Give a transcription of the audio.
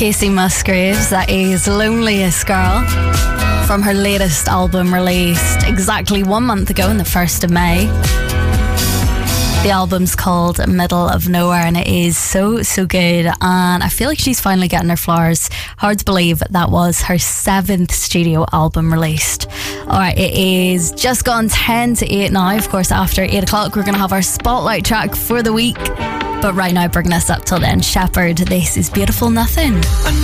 Casey Musgraves, that is Loneliest Girl, from her latest album released exactly 1 month ago on the 1st of May. The album's called Middle of Nowhere and it is so good, and I feel like she's finally getting her flowers. Hard to believe that was her 7th studio album released. Alright, it is just gone 10 to 8 now. Of course, after 8 o'clock we're going to have our spotlight track for the week, but right now bringing us up till then, Shepherd, this is Beautiful Nothing.